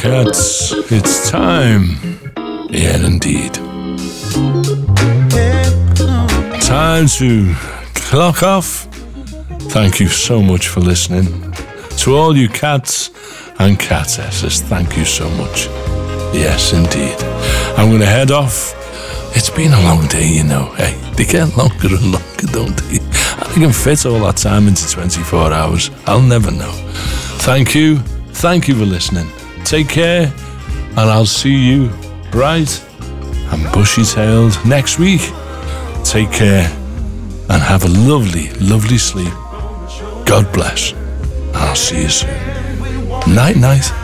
cats, it's time. Yeah, indeed. Time to clock off. Thank you so much for listening. To all you cats and catesses, thank you so much. Yes, indeed. I'm going to head off. It's been a long day, you know. Hey, they get longer and longer, don't they? I can fit all that time into 24 hours. I'll never know. Thank you for listening. Take care, and I'll see you bright and bushy-tailed next week. Take care, and have a lovely, lovely sleep. God bless, and I'll see you soon. Night-night.